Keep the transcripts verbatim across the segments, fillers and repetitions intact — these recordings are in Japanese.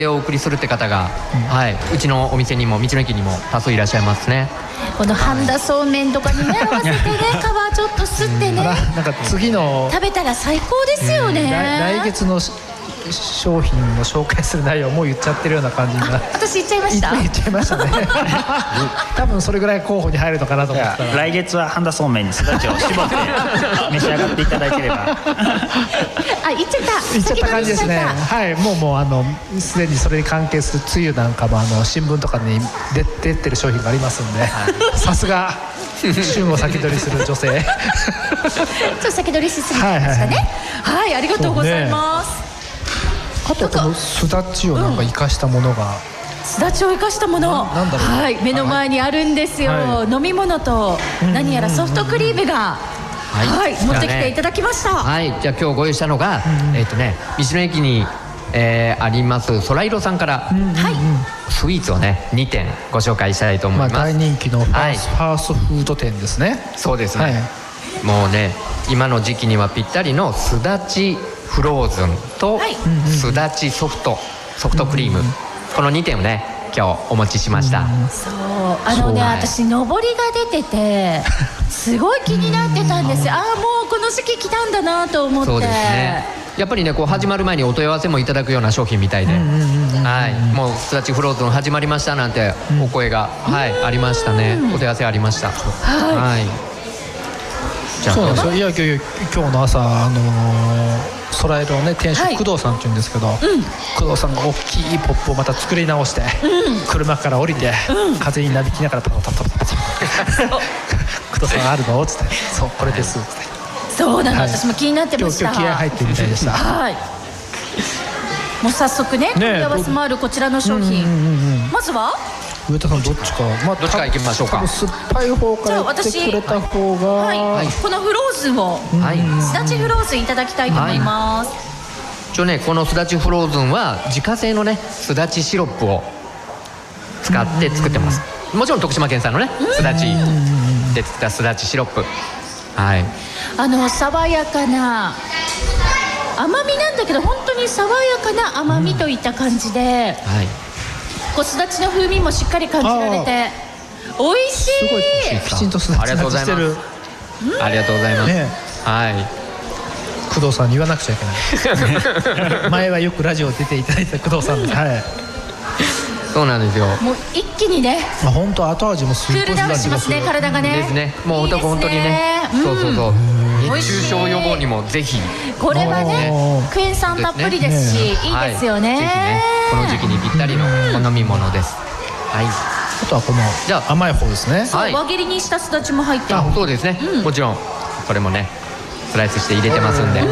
お送りするって方が、うんはい、うちのお店にも道の駅にも多数いらっしゃいますね。 この半田そうめんとかにね合わせてね皮ちょっと吸ってね、 なんか次の食べたら最高ですよね。 来, 来月の商品を紹介する内容もう言っちゃってるような感じが。 私言っちゃいました。 言っちゃいましたね。多分それぐらい候補に入るのかなと思ってたら、 来月は半田そうめんにすだちを絞って召し上がっていただければ。 あ、言っちゃった。 言っちゃった感じですね。はい、もうもうあのすでにそれに関係するつゆなんかもあの新聞とかに出出てる商品がありますんで、さすが旬を先取りする女性。ちょっと先取りしすぎましたね。はい、はいはい、ありがとうございます。 あとこのすだちをなんか生かしたものが、 すだちを生かしたもの、はい、目の前にあるんですよ、はい、飲み物と何やらソフトクリームが、はいはい、持ってきていただきました。 はい、じゃあ今日ご用意したのが、うん、えっとね道の駅に、えー、あります空色さんから、うん、スイーツをねにてんご紹介したいと思います。 まあ、大人気のファース、はい、ファーストフード店ですね。 そうですね、はい、もうね今の時期にはぴったりのすだちフローズンとすだちソフトソフトクリーム、このにてんをね今日お持ちしました。 そうあのね、私上りが出ててすごい気になってたんですよ。ああもうこの時期来たんだなと思って。 そうですね、やっぱりねこう始まる前にお問い合わせもいただくような商品みたいで、はいもうすだちフローズン始まりましたなんてお声が、はいありましたね。お問い合わせありました。はい、 そうなんですよ。いやいや今日の朝あのー空色のね店主、はい、工藤さんっていうんですけど、うん、工藤さんが大きいポップをまた作り直して、うん、車から降りて、うん、風になびきながらパタパタパタパタ工藤さんあるのっつって、そうこれですっつって。 そうなの、はい、私も気になってました。 今日気合入ってるみたいでした。 はい。もう早速ね問い合わせもあるこちらの商品、まずは上田さんどっちか、 まあ、どっちからいきましょうか。 酸っぱい方からやってくれた方が、 はいはい、このフローズンを、はい、すだちフローズンいただきたいと思います。はい、 一応ねこのすだちフローズンは自家製のねすだちシロップを使って作ってます。もちろん徳島県産のねすだちで作ったすだちシロップ、はい、 あの爽やかな甘みなんだけど本当に爽やかな甘みといった感じで、はいこうすだちの風味もしっかり感じられて美味しい。 すごいきちんとすだちの味してる。 ありがとうございます。はい工藤さんに言わなくちゃいけない。前はよくラジオ出ていただいた工藤さんです。はい。 そうなんですよ。 もう一気にね。 まあ本当後味もすごいクールダウンしますね体がね。 ですね。もう本当にね。そうそうそう。熱中症予防にもぜひ。 これはねクエン酸たっぷりですしいいですよね。 ぜひねこの時期にぴったりのお飲み物です。はい。 あとはこのじゃあ甘い方ですね。 そう輪切りにしたすだちも入ってる。 あそうですね。もちろんこれもねスライスして入れてますんで。はい。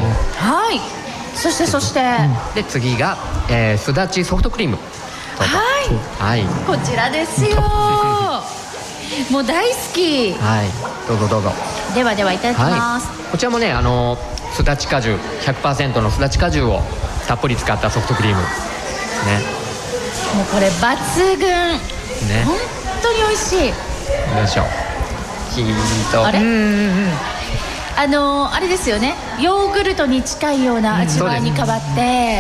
はい。そしてそしてで次がすだちソフトクリーム。 はい。こちらですよ。もう大好き。 はい。どうぞどうぞ。 ではではいただきます。 こちらもねあのすだち果汁 ひゃくパーセント のすだち果汁をたっぷり使ったソフトクリームね。 もうこれ抜群ね。本当に美味しい。 よいしょ。ヒート。 あれ？あのあれですよね。ヨーグルトに近いような味わいに変わって。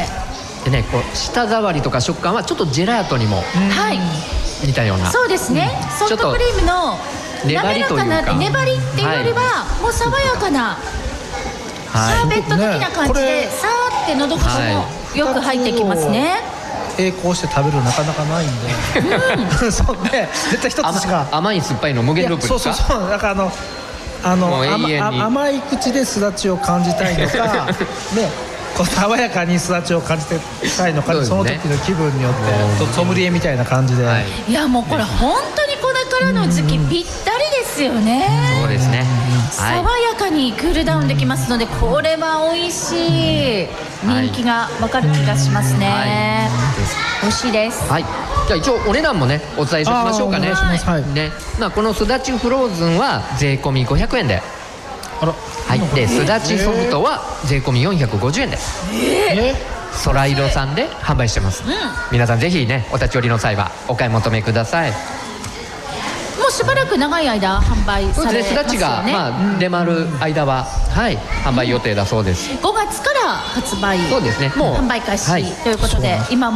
でねこう舌触りとか食感はちょっとジェラートにも似たような。 そうですね。ソフトクリームの粘りというか粘りっていうよりはもう爽やかなシャーベット的な感じでさーって喉越しもよく入ってきますね。 並行して食べるのなかなかないんで、そうね絶対一つしか甘い酸っぱいの無限ループですか。 そうそうそうだからあのあの甘い口ですだちを感じたいのかねこう爽やかにすだちを感じたいのかその時の気分によってソムリエみたいな感じで。 いやもうこれ本当にこれからの時期ぴったりですよね。 そうですね。 爽やかにクールダウンできますのでこれは美味しい。人気が分かる気がしますね。美味しいです。 はい。じゃあ一応お値段もねお伝えしましょうかね。ね。まあこのすだちフローズンは税込みごひゃくえんで。 あら。 はい。ですだちソフトは税込みよんひゃくごじゅうえんで。ええ。空色さんで販売してます。皆さんぜひねお立ち寄りの際はお買い求めください。 ももしばらく長い間販売そうされですね、すだちが、 ますよね。 まあ、出回る間は、はい、販売予定だそうです。 ごがつから発売、 そうですね、もう販売開始、 はいということで今